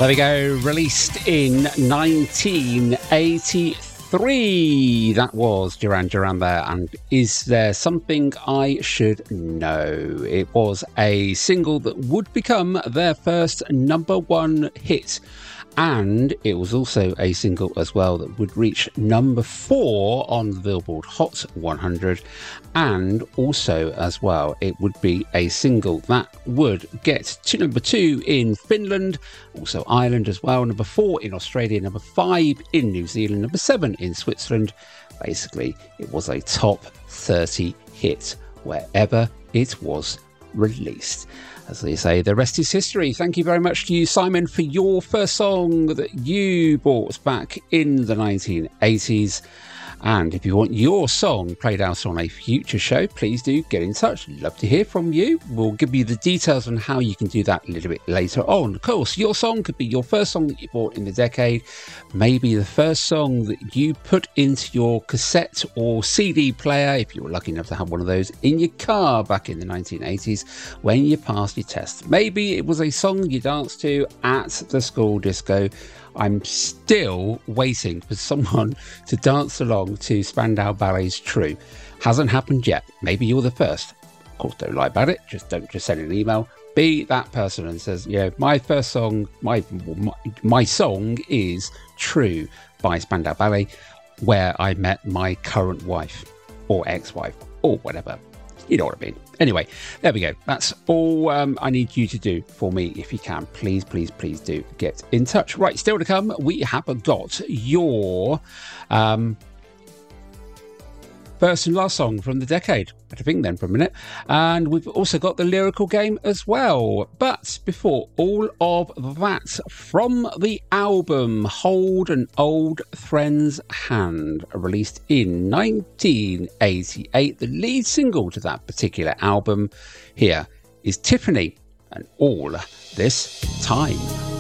There we go, released in 1983. That was Duran Duran there, and Is There Something I Should Know? It was a single that would become their first number one hit, and it was also a single as well that would reach number 4 on the Billboard Hot 100, and also as well it would be a single that would get to number 2 in Finland, also Ireland as well, number 4 in Australia, number 5 in New Zealand, number 7 in Switzerland. Basically, it was a top 30 hit wherever it was released. As they say, the rest is history. Thank you very much to you, Simon, for your first song that you bought back in the 1980s. And if you want your song played out on a future show, please do get in touch. Love to hear from you. We'll give you the details on how you can do that a little bit later on. Of course, your song could be your first song that you bought in the decade, maybe the first song that you put into your cassette or CD player, if you were lucky enough to have one of those, in your car back in the 1980s when you passed your test. Maybe it was a song you danced to at the school disco. I'm still waiting for someone to dance along to Spandau Ballet's True. Hasn't happened yet. Maybe you're the first. Of course, don't lie about it. Don't just send an email. Be that person and says, yeah, my first song, my song is True by Spandau Ballet, where I met my current wife or ex-wife or whatever. You know what I mean. Anyway, there we go. That's all I need you to do for me. If you can, please do get in touch. Right, still to come, we have got your first and last song from the decade. I had to think then for a minute. And we've also got the lyrical game as well. But before all of that, from the album Hold an Old Friend's Hand, released in 1988, the lead single to that particular album, here is Tiffany and All This Time.